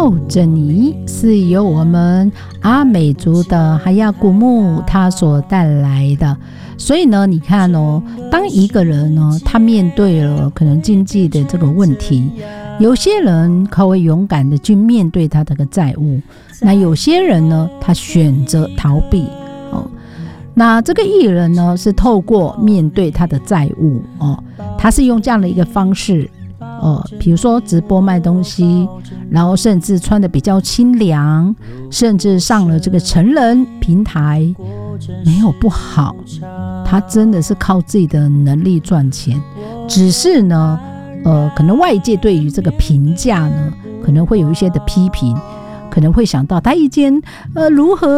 珍妮是由我们阿美族的哈亚古木他所带来的。所以呢，你看哦，当一个人呢，他面对了可能经济的这个问题，有些人他会勇敢的去面对他这个债务，那有些人呢，他选择逃避。那这个艺人呢，是透过面对他的债务他是用这样的一个方式比如说直播卖东西，然后甚至穿的比较清凉，甚至上了这个成人平台，没有不好，他真的是靠自己的能力赚钱，只是呢可能外界对于这个评价呢可能会有一些的批评，可能会想到他以前如何